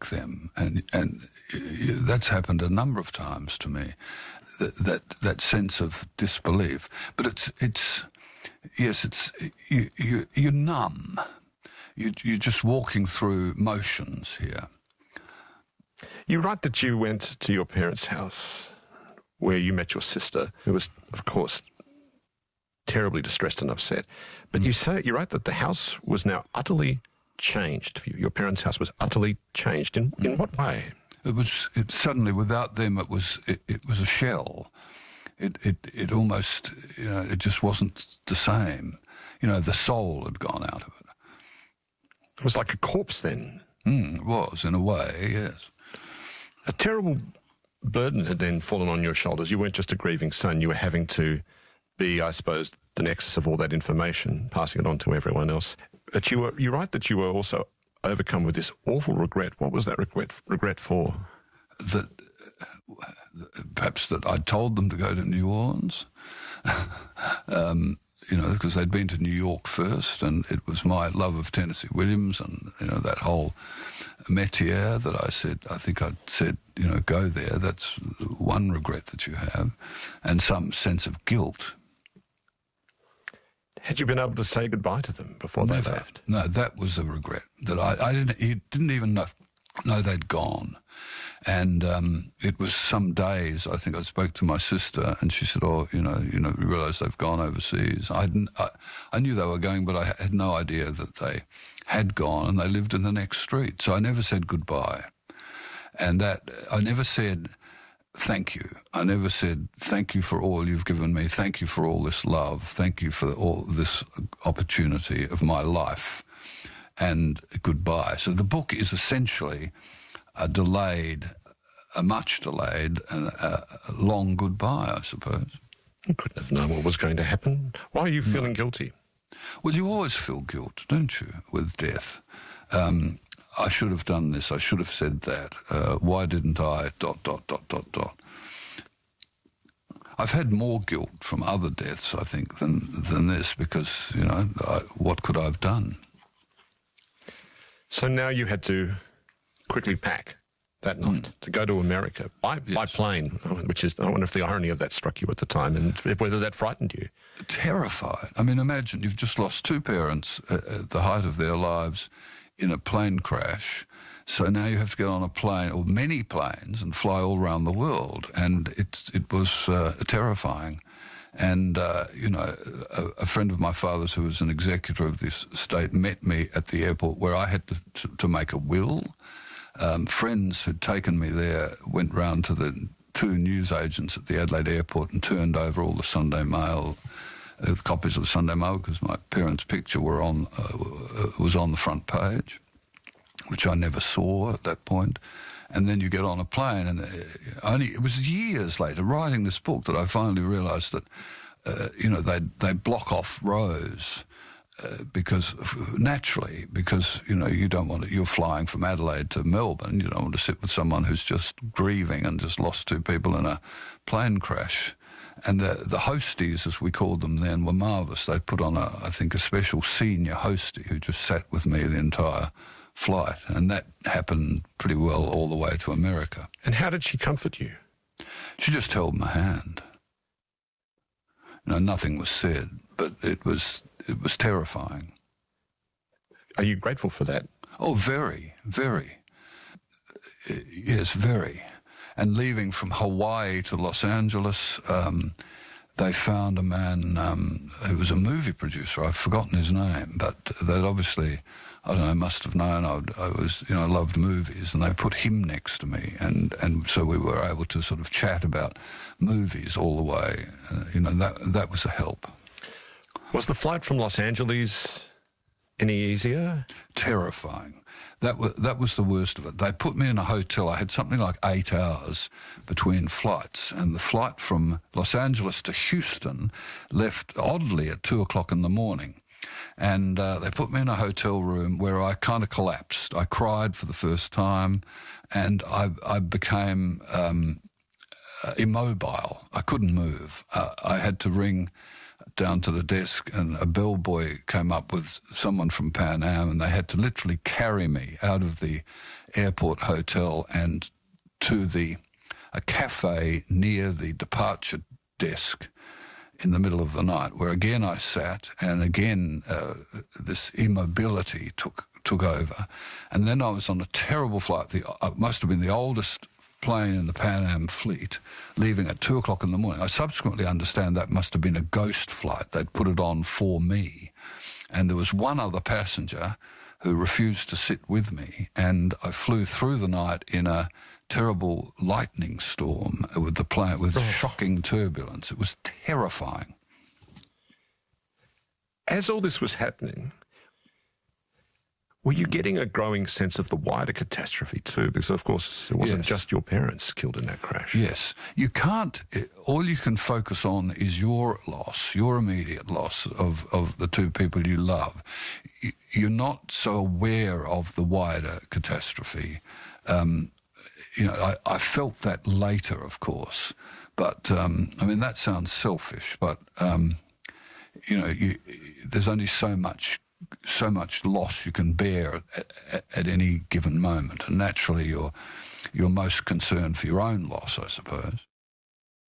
them, and that's happened a number of times to me. That sense of disbelief, but it's you're numb. You're just walking through motions here. You write that you went to your parents' house where you met your sister, who was, of course, terribly distressed and upset. But you write that the house was now utterly changed. Your parents' house was utterly changed. In what way? It suddenly, without them, it was a shell. It almost, it just wasn't the same. The soul had gone out of it. It was like a corpse then. It was, in a way, yes. A terrible burden had then fallen on your shoulders. You weren't just a grieving son. You were having to be, I suppose, the nexus of all that information, passing it on to everyone else. But you write that you were also overcome with this awful regret. What was that regret for? That perhaps that I'd told them to go to New Orleans, because they'd been to New York first, and it was my love of Tennessee Williams and, that whole métier that I think I'd said, go there. That's one regret that you have, and some sense of guilt. Had you been able to say goodbye to them before they left? No, that was a regret. That I didn't even know they'd gone. And it was some days, I think I spoke to my sister, and she said, we realise they've gone overseas. I knew they were going, but I had no idea that they had gone, and they lived in the next street. So I never said goodbye. And that I never said thank you. I never said thank you for all you've given me, thank you for all this love, thank you for all this opportunity of my life, and goodbye. So the book is essentially a much delayed and a long goodbye, I suppose. You couldn't have known what was going to happen. Why are you feeling guilty? Well, you always feel guilt, don't you, with death? I should have done this, I should have said that. Why didn't I, ... I've had more guilt from other deaths, I think, than this, because, what could I have done? So now you had to quickly pack that night to go to America by plane, which is, I wonder if the irony of that struck you at the time and whether that frightened you. Terrified. I mean, imagine you've just lost two parents at the height of their lives in a plane crash. So now you have to get on a plane, or many planes, and fly all around the world. And it was terrifying. And, a friend of my father's who was an executor of this estate met me at the airport where I had to make a will. Friends who'd taken me there went round to the two newsagents at the Adelaide airport and turned over all the Sunday Mail, copies of the Sunday Mail, because my parents' picture was on the front page, which I never saw at that point. And then you get on a plane, and it was years later, writing this book, that I finally realised that, they'd block off rows because you don't want to, you're flying from Adelaide to Melbourne, you don't want to sit with someone who's just grieving and just lost two people in a plane crash. And the hosties, as we called them then, were marvellous. They put on, a special senior hostie who just sat with me the entire flight, and that happened pretty well all the way to America. And how did she comfort you? She just held my hand. Nothing was said, but it was terrifying. Are you grateful for that? Oh, very, very. Yes, very. And leaving from Hawaii to Los Angeles, they found a man who was a movie producer. I've forgotten his name, but they'd obviously, I don't know, must have known I was, loved movies, and they put him next to me, and so we were able to sort of chat about movies all the way. That was a help. Was the flight from Los Angeles any easier? Terrifying. That was the worst of it. They put me in a hotel. I had something like 8 hours between flights, and the flight from Los Angeles to Houston left oddly at 2:00 in the morning. And they put me in a hotel room where I kind of collapsed. I cried for the first time, and I became immobile. I couldn't move. I had to ring down to the desk, and a bellboy came up with someone from Pan Am, and they had to literally carry me out of the airport hotel and to a cafe near the departure desk in the middle of the night, where again I sat, and again this immobility took over. And then I was on a terrible flight. It must have been the oldest plane in the Pan Am fleet, leaving at 2 o'clock in the morning. I subsequently understand that must have been a ghost flight. They'd put it on for me. And there was one other passenger who refused to sit with me, and I flew through the night in a terrible lightning storm with the plane, with shocking turbulence. It was terrifying. As all this was happening, were you getting a growing sense of the wider catastrophe too? Because, of course, it wasn't just your parents killed in that crash. Yes. You can't... All you can focus on is your loss, your immediate loss of the two people you love. You're not so aware of the wider catastrophe. I felt that later, of course. But, that sounds selfish, but, there's only so much loss you can bear at any given moment, and naturally you're most concerned for your own loss, I suppose.